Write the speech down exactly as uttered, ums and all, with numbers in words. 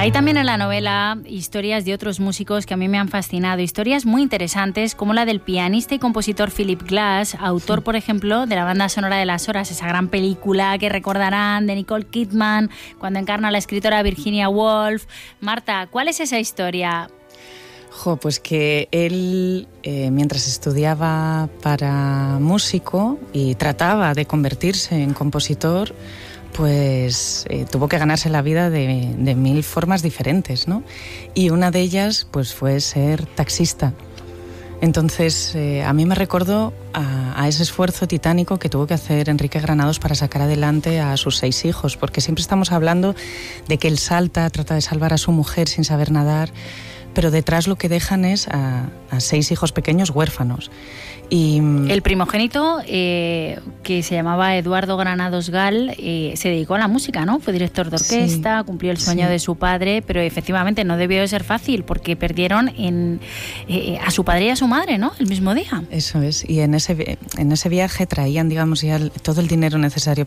Hay también en la novela historias de otros músicos que a mí me han fascinado, historias muy interesantes como la del pianista y compositor Philip Glass, autor, por ejemplo, de la banda sonora de Las Horas, esa gran película que recordarán de Nicole Kidman cuando encarna a la escritora Virginia Woolf. Marta, ¿cuál es esa historia? Jo, pues que él, eh, mientras estudiaba para músico y trataba de convertirse en compositor, pues eh, tuvo que ganarse la vida de, de mil formas diferentes, ¿no? Y una de ellas pues fue ser taxista. Entonces eh, a mí me recordó a, a ese esfuerzo titánico que tuvo que hacer Enrique Granados para sacar adelante a sus seis hijos, porque siempre estamos hablando de que él salta, trata de salvar a su mujer sin saber nadar, pero detrás lo que dejan es a, a seis hijos pequeños huérfanos. Y el primogénito, eh, que se llamaba Eduardo Granados Gal, eh, se dedicó a la música, ¿no? Fue director de orquesta, sí, cumplió el sueño sí. de su padre, pero efectivamente no debió de ser fácil porque perdieron en, eh, a su padre y a su madre, ¿no? El mismo día. Eso es, y en ese, en ese viaje traían, digamos, ya todo el dinero necesario